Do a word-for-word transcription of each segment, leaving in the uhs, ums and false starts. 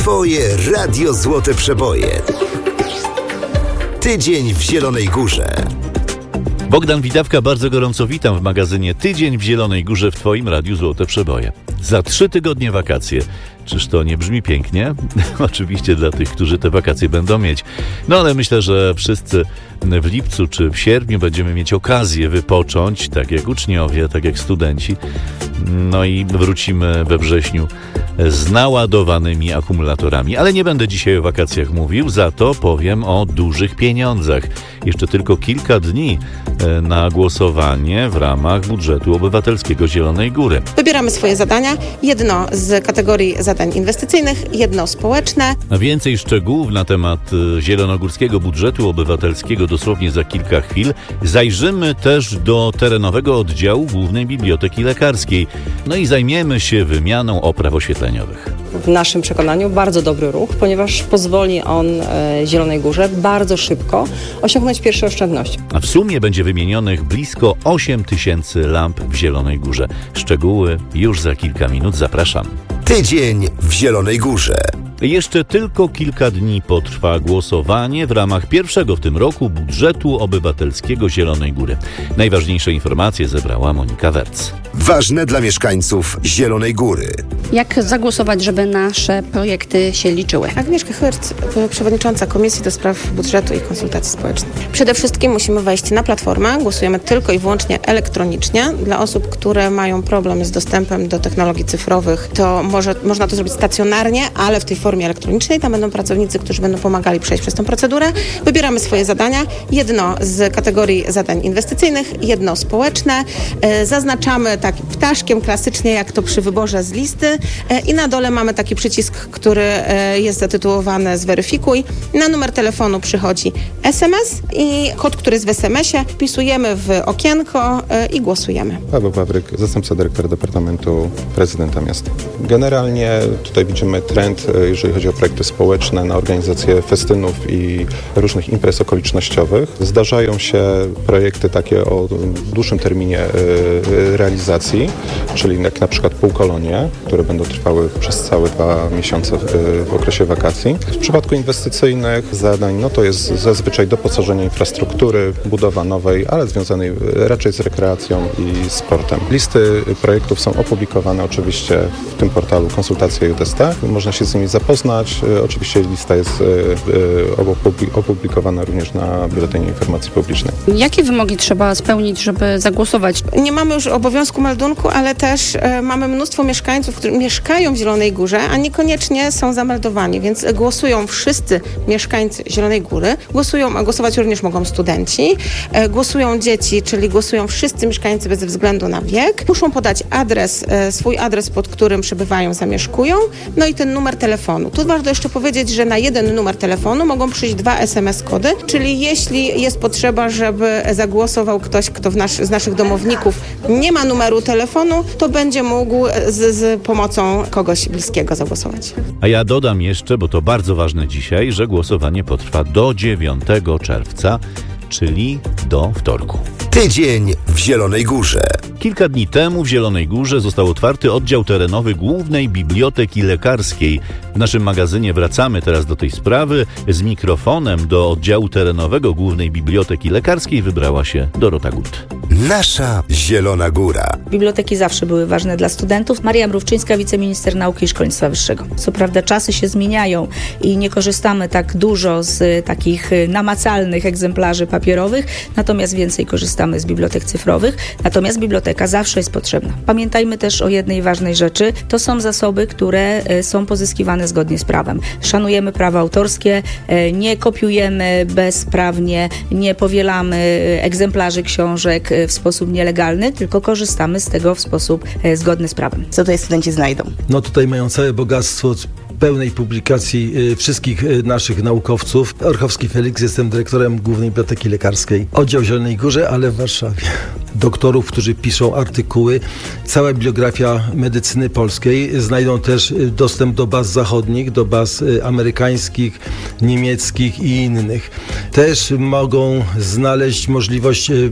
Twoje Radio Złote Przeboje. Tydzień w Zielonej Górze. Bogdan Widawka, bardzo gorąco witam w magazynie Tydzień w Zielonej Górze w Twoim Radiu Złote Przeboje. Za trzy tygodnie wakacje. Czyż to nie brzmi pięknie? Oczywiście dla tych, którzy te wakacje będą mieć. No ale myślę, że wszyscy w lipcu czy w sierpniu będziemy mieć okazję wypocząć, tak jak uczniowie, tak jak studenci. No i wrócimy we wrześniu z naładowanymi akumulatorami. Ale nie będę dzisiaj o wakacjach mówił, za to powiem o dużych pieniądzach. Jeszcze tylko kilka dni na głosowanie w ramach budżetu obywatelskiego Zielonej Góry. Wybieramy swoje zadania. Jedno z kategorii zadań inwestycyjnych, jedno społeczne. A więcej szczegółów na temat zielonogórskiego budżetu obywatelskiego dosłownie za kilka chwil. Zajrzymy też do terenowego oddziału Głównej Biblioteki Lekarskiej. No i zajmiemy się wymianą opraw oświetleniowych. W naszym przekonaniu bardzo dobry ruch, ponieważ pozwoli on e, Zielonej Górze bardzo szybko osiągnąć pierwsze oszczędności. A w sumie będzie wymienionych blisko osiem tysięcy lamp w Zielonej Górze. Szczegóły już za kilka minut. Zapraszam. Tydzień w Zielonej Górze. Jeszcze tylko kilka dni potrwa głosowanie w ramach pierwszego w tym roku budżetu obywatelskiego Zielonej Góry. Najważniejsze informacje zebrała Monika Werc. Ważne dla mieszkańców Zielonej Góry. Jak zagłosować, żeby nasze projekty się liczyły? Agnieszka Hyrc, przewodnicząca Komisji do Spraw Budżetu i Konsultacji Społecznych. Przede wszystkim musimy wejść na platformę. Głosujemy tylko i wyłącznie elektronicznie. Dla osób, które mają problem z dostępem do technologii cyfrowych, to może, można to zrobić stacjonarnie, ale w tej formie elektronicznej. Tam będą pracownicy, którzy będą pomagali przejść przez tę procedurę. Wybieramy swoje zadania. Jedno z kategorii zadań inwestycyjnych, jedno społeczne. Zaznaczamy takim ptaszkiem klasycznie, jak to przy wyborze z listy. I na dole mamy taki przycisk, który jest zatytułowany Zweryfikuj. Na numer telefonu przychodzi es em es i kod, który jest w es em esie, wpisujemy w okienko i głosujemy. Paweł Wawryk, zastępca dyrektora Departamentu Prezydenta Miasta. Generalnie tutaj widzimy trend, jeżeli chodzi o projekty społeczne, na organizację festynów i różnych imprez okolicznościowych. Zdarzają się projekty takie o dłuższym terminie realizacji, czyli jak na przykład półkolonie, które będą trwały przez całe dwa miesiące w, w okresie wakacji. W przypadku inwestycyjnych zadań, no to jest zazwyczaj doposażenie infrastruktury, budowa nowej, ale związanej raczej z rekreacją i sportem. Listy projektów są opublikowane oczywiście w tym portalu Konsultacje J S T. Można się z nimi zapoznać. Oczywiście lista jest opublikowana również na Biuletynie Informacji Publicznej. Jakie wymogi trzeba spełnić, żeby zagłosować? Nie mamy już obowiązku meldunku, ale też e, mamy mnóstwo mieszkańców, którzy mieszkają w Zielonej Górze, a niekoniecznie są zameldowani, więc głosują wszyscy mieszkańcy Zielonej Góry. Głosują, a głosować również mogą studenci. E, głosują dzieci, czyli głosują wszyscy mieszkańcy bez względu na wiek. Muszą podać adres, e, swój adres, pod którym przebywają, zamieszkują, no i ten numer telefonu. Tu warto jeszcze powiedzieć, że na jeden numer telefonu mogą przyjść dwa es em es kody, czyli jeśli jest potrzeba, żeby zagłosował ktoś, kto w nasz, z naszych domowników nie ma numeru telefonu, to będzie mógł z, z pomocą kogoś bliskiego zagłosować. A ja dodam jeszcze, bo to bardzo ważne dzisiaj, że głosowanie potrwa do dziewiątego czerwca, czyli do wtorku. Tydzień w Zielonej Górze. Kilka dni temu w Zielonej Górze został otwarty oddział terenowy Głównej Biblioteki Lekarskiej. W naszym magazynie wracamy teraz do tej sprawy. Z mikrofonem do oddziału terenowego Głównej Biblioteki Lekarskiej wybrała się Dorota Gut. Nasza Zielona Góra. Biblioteki zawsze były ważne dla studentów. Maria Mrówczyńska, wiceminister nauki i szkolnictwa wyższego. Co prawda czasy się zmieniają i nie korzystamy tak dużo z takich namacalnych egzemplarzy papierowych, natomiast więcej korzystamy z bibliotek cyfrowych. Natomiast biblioteka zawsze jest potrzebna. Pamiętajmy też o jednej ważnej rzeczy. To są zasoby, które są pozyskiwane zgodnie z prawem. Szanujemy prawa autorskie, nie kopiujemy bezprawnie, nie powielamy egzemplarzy książek w sposób nielegalny, tylko korzystamy z tego w sposób zgodny z prawem. Co tutaj studenci znajdą? No tutaj mają całe bogactwo pełnej publikacji y, wszystkich y, naszych naukowców. Orchowski Felix, jestem dyrektorem Głównej Biblioteki Lekarskiej, oddział w Zielonej Górze, ale w Warszawie. Doktorów, którzy piszą artykuły, cała bibliografia medycyny polskiej. Znajdą też y, dostęp do baz zachodnich, do baz y, amerykańskich, niemieckich i innych. Też mogą znaleźć możliwość y,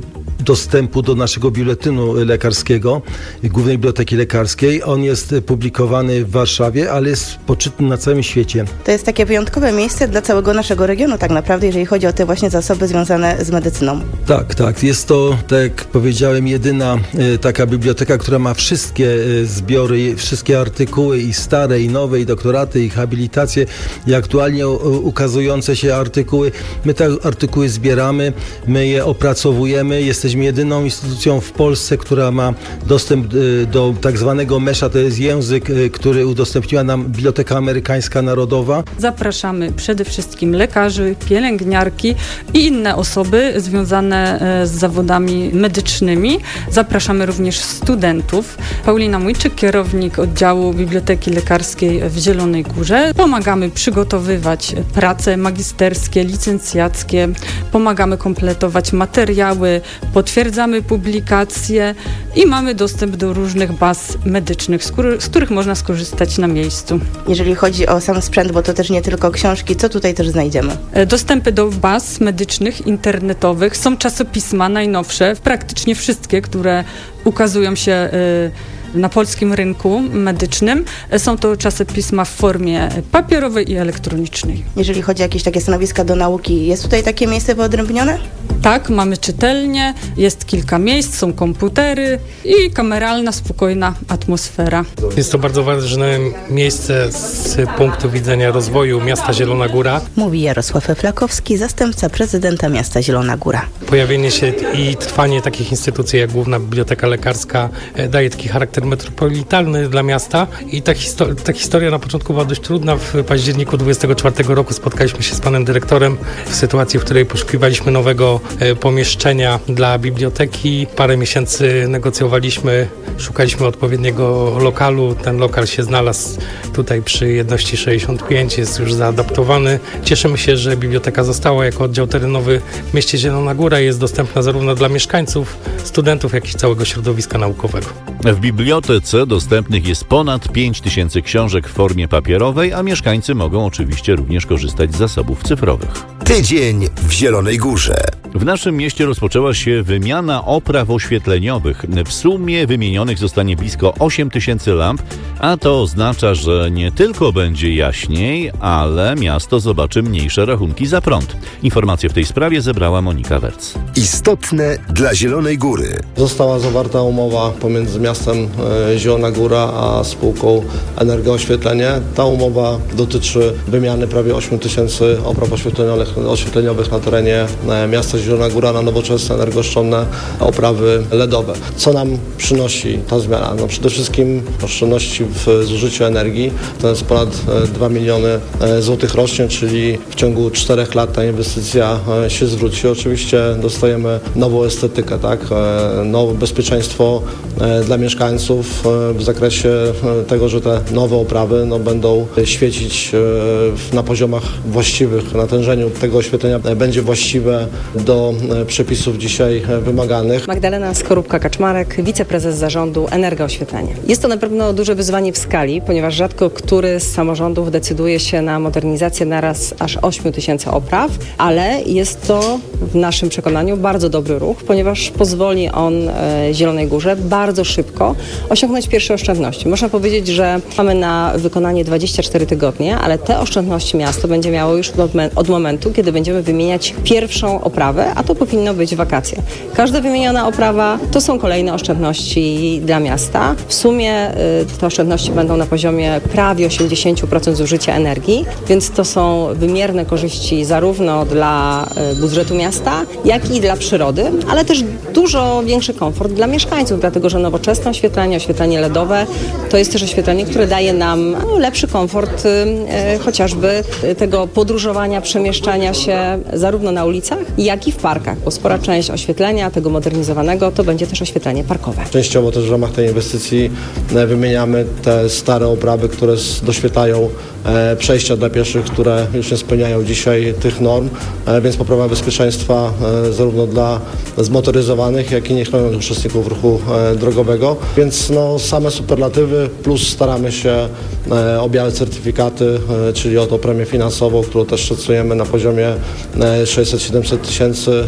dostępu do naszego biuletynu lekarskiego, Głównej Biblioteki Lekarskiej. On jest publikowany w Warszawie, ale jest poczytny na całym świecie. To jest takie wyjątkowe miejsce dla całego naszego regionu tak naprawdę, jeżeli chodzi o te właśnie zasoby związane z medycyną. Tak, tak. Jest to, tak jak powiedziałem, jedyna e, taka biblioteka, która ma wszystkie e, zbiory, wszystkie artykuły i stare, i nowe, i doktoraty, i habilitacje, i aktualnie u, ukazujące się artykuły. My te artykuły zbieramy, my je opracowujemy. Jesteśmy jedyną instytucją w Polsce, która ma dostęp e, do tak zwanego mesza, to jest język, e, który udostępniła nam Biblioteka Amerykańska Narodowa. Zapraszamy przede wszystkim lekarzy, pielęgniarki i inne osoby związane z zawodami medycznymi. Zapraszamy również studentów. Paulina Mójczyk, kierownik oddziału Biblioteki Lekarskiej w Zielonej Górze. Pomagamy przygotowywać prace magisterskie, licencjackie, pomagamy kompletować materiały, potwierdzamy publikacje i mamy dostęp do różnych baz medycznych, z których, z których można skorzystać na miejscu. Jeżeli chodzi o sam sprzęt, bo to też nie tylko książki, co tutaj też znajdziemy? Dostępy do baz medycznych, internetowych, są czasopisma najnowsze, praktycznie wszystkie, które ukazują się na polskim rynku medycznym. Są to czasopisma w formie papierowej i elektronicznej. Jeżeli chodzi o jakieś takie stanowiska do nauki, jest tutaj takie miejsce wyodrębnione? Tak, mamy czytelnię, jest kilka miejsc, są komputery i kameralna, spokojna atmosfera. Jest to bardzo ważne miejsce z punktu widzenia rozwoju miasta Zielona Góra. Mówi Jarosław Flakowski, zastępca prezydenta miasta Zielona Góra. Pojawienie się i trwanie takich instytucji jak Główna Biblioteka Lekarska daje taki charakter metropolitalny dla miasta i ta, histo- ta historia na początku była dość trudna. W październiku dwudziestego czwartego roku spotkaliśmy się z panem dyrektorem w sytuacji, w której poszukiwaliśmy nowego e, pomieszczenia dla biblioteki. Parę miesięcy negocjowaliśmy, szukaliśmy odpowiedniego lokalu. Ten lokal się znalazł tutaj przy jedności sześćdziesiąt pięć, jest już zaadaptowany. Cieszymy się, że biblioteka została jako oddział terenowy w mieście Zielona Góra i jest dostępna zarówno dla mieszkańców, studentów, jak i całego środowiska naukowego. W bibliotece dostępnych jest ponad pięć tysięcy książek w formie papierowej, a mieszkańcy mogą oczywiście również korzystać z zasobów cyfrowych. Tydzień w Zielonej Górze. W naszym mieście rozpoczęła się wymiana opraw oświetleniowych. W sumie wymienionych zostanie blisko osiem tysięcy lamp, a to oznacza, że nie tylko będzie jaśniej, ale miasto zobaczy mniejsze rachunki za prąd. Informacje w tej sprawie zebrała Monika Werc. Istotne dla Zielonej Góry. Została zawarta umowa pomiędzy miastem Zielona Góra a spółką Energooświetlenie. Ta umowa dotyczy wymiany prawie osiem tysięcy opraw oświetleniowych, oświetleniowych na terenie miasta Zielona Góra na nowoczesne, energooszczędne oprawy L E D owe. Co nam przynosi ta zmiana? No przede wszystkim oszczędności w zużyciu energii. To jest ponad dwa miliony złotych rocznie, czyli w ciągu czterech lat ta inwestycja się zwróci. Oczywiście dostajemy nową estetykę, tak? Nowe bezpieczeństwo dla mieszkańców w zakresie tego, że te nowe oprawy no, będą świecić na poziomach właściwych, natężeniu tego oświetlenia będzie właściwe do przepisów dzisiaj wymaganych. Magdalena Skorupka-Kaczmarek, wiceprezes zarządu Energooświetlenie. Jest to na pewno duże wyzwanie w skali, ponieważ rzadko który z samorządów decyduje się na modernizację naraz aż ośmiu tysięcy opraw, ale jest to w naszym przekonaniu bardzo dobry ruch, ponieważ pozwoli on e, Zielonej Górze bardzo szybko osiągnąć pierwsze oszczędności. Można powiedzieć, że mamy na wykonanie dwadzieścia cztery tygodnie, ale te oszczędności miasto będzie miało już od, od momentu, kiedy będziemy wymieniać pierwszą oprawę, a to powinno być wakacje. Każda wymieniona oprawa to są kolejne oszczędności dla miasta. W sumie y, te oszczędności będą na poziomie prawie osiemdziesiąt procent zużycia energii, więc to są wymierne korzyści zarówno dla y, budżetu miasta, jak i dla przyrody, ale też dużo większy komfort dla mieszkańców, dlatego że nowoczesne oświetlenie, oświetlenie L E D owe to jest też oświetlenie, które daje nam no, lepszy komfort y, y, chociażby y, tego podróżowania, przemieszczania się zarówno na ulicach, jak i w parkach, bo spora część oświetlenia tego modernizowanego to będzie też oświetlenie parkowe. Częściowo też w ramach tej inwestycji wymieniamy te stare oprawy, które doświetlają przejścia dla pieszych, które już nie spełniają dzisiaj tych norm, więc poprawa bezpieczeństwa zarówno dla zmotoryzowanych, jak i niechronionych uczestników ruchu drogowego. Więc no, same superlatywy, plus staramy się o białe certyfikaty, czyli o tą premię finansową, którą też szacujemy na poziomie sześćset siedemset tysięcy tysięcy,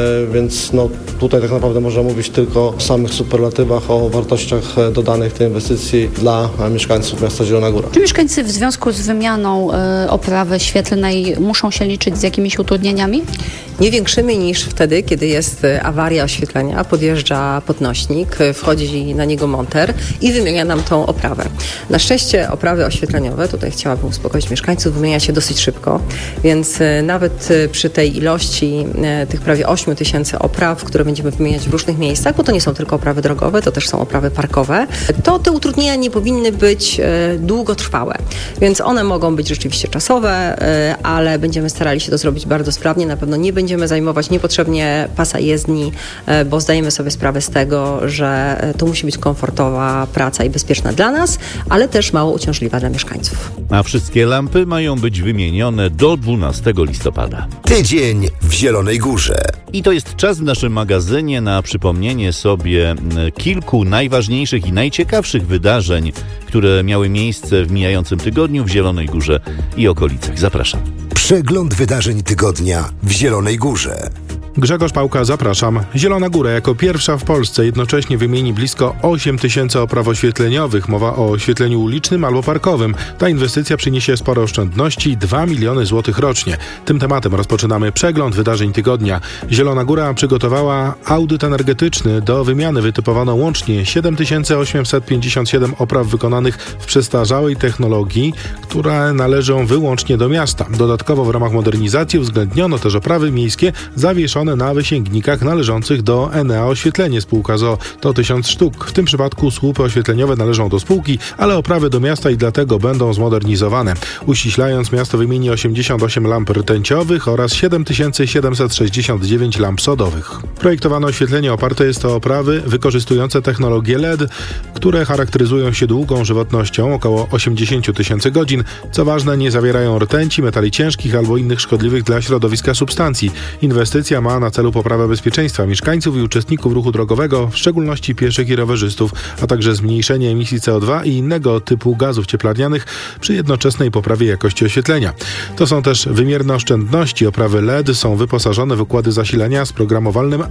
więc no, tutaj tak naprawdę można mówić tylko o samych superlatywach, o wartościach dodanych tej inwestycji dla mieszkańców miasta Zielona Góra. Czy mieszkańcy w związku z wymianą y, oprawy świetlnej muszą się liczyć z jakimiś utrudnieniami? Nie większymi niż wtedy, kiedy jest awaria oświetlenia, podjeżdża podnośnik, wchodzi na niego monter i wymienia nam tą oprawę. Na szczęście oprawy oświetleniowe, tutaj chciałabym uspokoić mieszkańców, wymienia się dosyć szybko, więc nawet przy tej ilości tych prawie ośmiu tysięcy opraw, które będziemy wymieniać w różnych miejscach, bo to nie są tylko oprawy drogowe, to też są oprawy parkowe, to te utrudnienia nie powinny być długotrwałe, więc one mogą być rzeczywiście czasowe, ale będziemy starali się to zrobić bardzo sprawnie, na pewno nie będziemy zajmować niepotrzebnie pasa jezdni, bo zdajemy sobie sprawę z tego, że to musi być komfortowa praca i bezpieczna dla nas, ale też mało uciążliwa dla mieszkańców. A wszystkie lampy mają być wymienione do dwunastego listopada. Tydzień w Zielonej Górze. I to jest czas w naszym magazynie na przypomnienie sobie kilku najważniejszych i najciekawszych wydarzeń, które miały miejsce w mijającym tygodniu w Zielonej Górze i okolicach. Zapraszam. Przegląd wydarzeń tygodnia w Zielonej Górze. Grzegorz Pałka, zapraszam. Zielona Góra jako pierwsza w Polsce jednocześnie wymieni blisko osiem tysięcy opraw oświetleniowych. Mowa o oświetleniu ulicznym albo parkowym. Ta inwestycja przyniesie spore oszczędności, dwa miliony złotych rocznie. Tym tematem rozpoczynamy przegląd wydarzeń tygodnia. Zielona Góra przygotowała audyt energetyczny. Do wymiany wytypowano łącznie siedem tysięcy osiemset pięćdziesiąt siedem opraw wykonanych w przestarzałej technologii, które należą wyłącznie do miasta. Dodatkowo w ramach modernizacji uwzględniono też oprawy miejskie zawieszone na wysięgnikach należących do Enea Oświetlenie spółka z o o. To tysiąc sztuk. W tym przypadku słupy oświetleniowe należą do spółki, ale oprawy do miasta i dlatego będą zmodernizowane. Uściślając, miasto wymieni osiemdziesiąt osiem lamp rtęciowych oraz siedem tysięcy siedemset sześćdziesiąt dziewięć lamp sodowych. Projektowane oświetlenie oparte jest o oprawy wykorzystujące technologię L E D, które charakteryzują się długą żywotnością, około osiemdziesiąt tysięcy godzin. Co ważne, nie zawierają rtęci, metali ciężkich albo innych szkodliwych dla środowiska substancji. Inwestycja ma na celu poprawę bezpieczeństwa mieszkańców i uczestników ruchu drogowego, w szczególności pieszych i rowerzystów, a także zmniejszenie emisji C O dwa i innego typu gazów cieplarnianych przy jednoczesnej poprawie jakości oświetlenia. To są też wymierne oszczędności. Oprawy L E D są wyposażone w układy zasilania z programowalnym